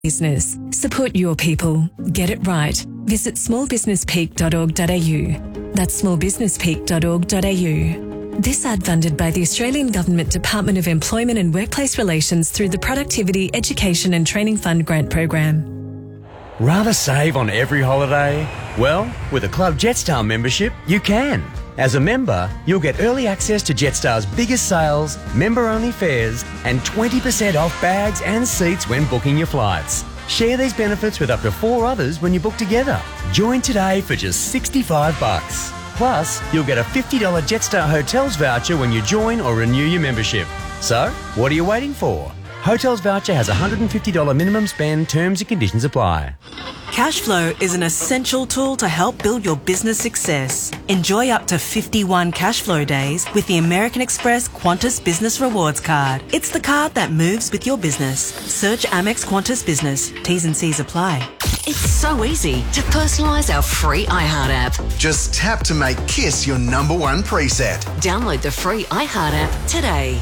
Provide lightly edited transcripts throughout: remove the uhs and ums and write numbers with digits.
business. Support your people. Get it right. Visit smallbusinesspeak.org.au. That's smallbusinesspeak.org.au. This ad funded by the Australian Government Department of Employment and Workplace Relations through the Productivity, Education and Training Fund grant program. Rather save on every holiday? Well, with a Club Jetstar membership, you can. As a member, you'll get early access to Jetstar's biggest sales, member-only fares, and 20% off bags and seats when booking your flights. Share these benefits with up to 4 others when you book together. Join today for just $65. Plus, you'll get a $50 Jetstar Hotels voucher when you join or renew your membership. So, what are you waiting for? Hotels voucher has a $150 minimum spend. Terms and conditions apply. Cashflow is an essential tool to help build your business success. Enjoy up to 51 Cashflow days with the American Express Qantas Business Rewards Card. It's the card that moves with your business. Search Amex Qantas Business. T's and C's apply. It's so easy to personalise our free iHeart app. Just tap to make Kiss your number one preset. Download the free iHeart app today.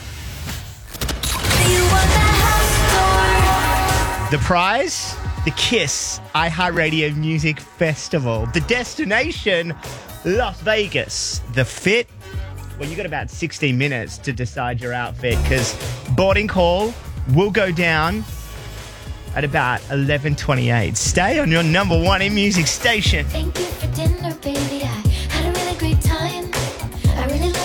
The prize? The KISS iHeartRadio Music Festival. The destination, Las Vegas. The fit? Well, you got about 16 minutes to decide your outfit because boarding call will go down at about 11:28. Stay on your number one in music station. Thank you for dinner, baby.